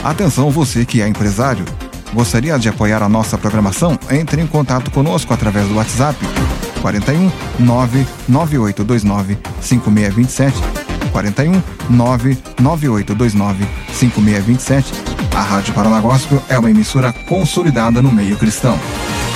Atenção você que é empresário. Gostaria de apoiar a nossa programação? Entre em contato conosco através do WhatsApp 41 99829 5627, 41 99829 5627. A Rádio Paraná Gospel é uma emissora consolidada no meio cristão.